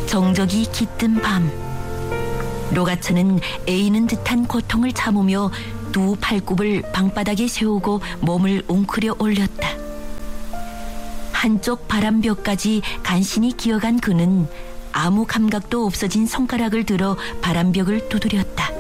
정적이 깃든 밤, 로가처는 애이는 듯한 고통을 참으며 두 팔굽을 방바닥에 세우고 몸을 웅크려 올렸다. 한쪽 바람벽까지 간신히 기어간 그는 아무 감각도 없어진 손가락을 들어 바람벽을 두드렸다.